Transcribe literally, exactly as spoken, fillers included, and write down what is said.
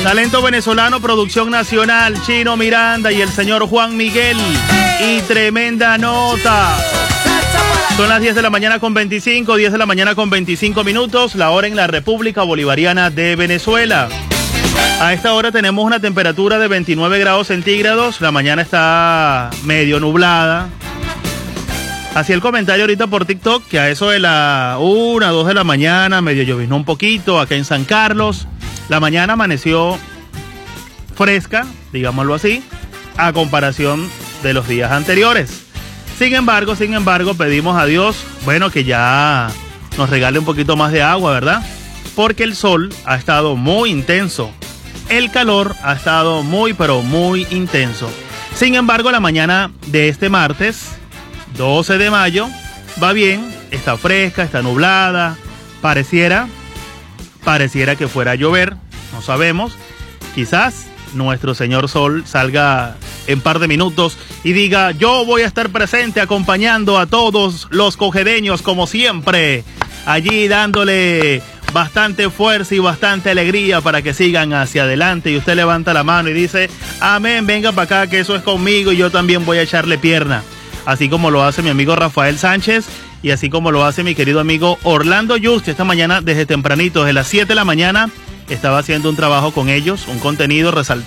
Talento venezolano, producción nacional, Chino Miranda y el señor Juan Miguel. Y tremenda nota. Son las diez de la mañana con veinticinco, diez de la mañana con veinticinco minutos, la hora en la República Bolivariana de Venezuela. A esta hora tenemos una temperatura de veintinueve grados centígrados, la mañana está medio nublada. Hacía el comentario ahorita por TikTok que a eso de la una, dos de la mañana, medio lloviznó un poquito acá en San Carlos. La mañana amaneció fresca, digámoslo así, a comparación de los días anteriores. Sin embargo, sin embargo, pedimos a Dios, bueno, que ya nos regale un poquito más de agua, ¿verdad? Porque el sol ha estado muy intenso. El calor ha estado muy, pero muy intenso. Sin embargo, la mañana de este martes, doce de mayo, va bien, está fresca, está nublada, pareciera, pareciera que fuera a llover, no sabemos, quizás nuestro señor sol salga en par de minutos y diga, yo voy a estar presente acompañando a todos los cojedeños como siempre, allí dándole bastante fuerza y bastante alegría para que sigan hacia adelante, y usted levanta la mano y dice, amén, venga para acá que eso es conmigo y yo también voy a echarle pierna. Así como lo hace mi amigo Rafael Sánchez y así como lo hace mi querido amigo Orlando Justi. Esta mañana desde tempranito, desde las siete de la mañana, estaba haciendo un trabajo con ellos, un contenido resaltado.